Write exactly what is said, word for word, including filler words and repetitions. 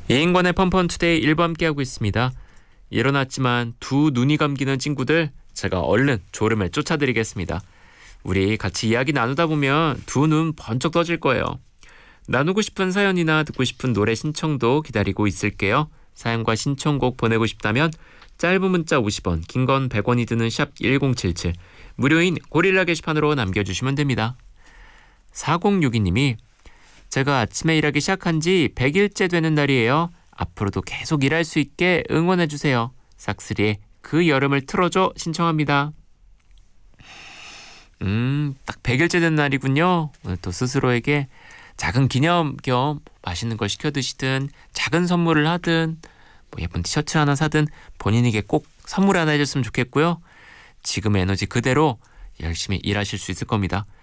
이인권의 펀펀투데이 일부 함께하고 있습니다. 일어났지만 두 눈이 감기는 친구들, 제가 얼른 졸음을 쫓아드리겠습니다. 우리 같이 이야기 나누다 보면 두 눈 번쩍 떠질 거예요. 나누고 싶은 사연이나 듣고 싶은 노래 신청도 기다리고 있을게요. 사연과 신청곡 보내고 싶다면 짧은 문자 오십 원, 긴 건 백 원이 드는 샵 일공칠칠, 무료인 고릴라 게시판으로 남겨주시면 됩니다. 사공육이 님이 제가 아침에 일하기 시작한 지 백 일째 되는 날이에요. 앞으로도 계속 일할 수 있게 응원해주세요. 싹쓸이의 그 여름을 틀어줘 신청합니다. 음, 딱 백 일째 된 날이군요. 오늘 또 스스로에게 작은 기념 겸 맛있는 걸 시켜 드시든 작은 선물을 하든 뭐 예쁜 티셔츠 하나 사든 본인에게 꼭 선물 하나 해줬으면 좋겠고요. 지금의 에너지 그대로 열심히 일하실 수 있을 겁니다.